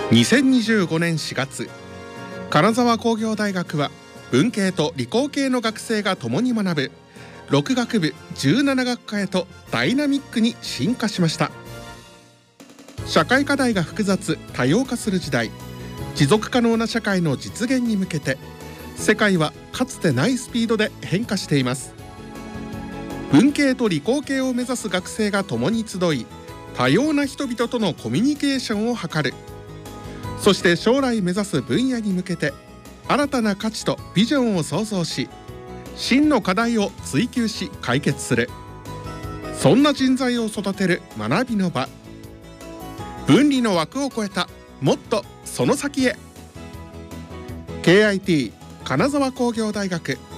2025年4月、金沢工業大学は文系と理工系の学生が共に学ぶ6学部17学科へとダイナミックに進化しました。社会課題が複雑多様化する時代、持続可能な社会の実現に向けて世界はかつてないスピードで変化しています。文系と理工系を目指す学生が共に集い、多様な人々とのコミュニケーションを図る。そして将来目指す分野に向けて新たな価値とビジョンを創造し、真の課題を追求し解決する。そんな人材を育てる学びの場。分離の枠を超えたもっとその先へ。 KIT 金沢工業大学